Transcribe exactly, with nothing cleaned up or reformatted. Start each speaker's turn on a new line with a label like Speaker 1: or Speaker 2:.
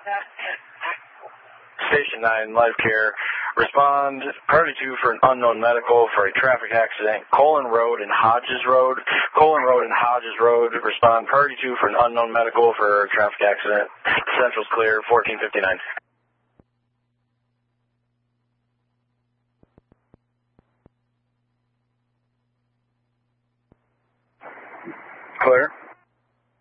Speaker 1: Station nine, Life Care. Respond, priority two for an unknown medical for a traffic accident. Colon Road and Hodges Road. Colon Road and Hodges Road. Respond, priority two for an unknown medical for a traffic accident. Central's clear, fourteen fifty-nine. Clear.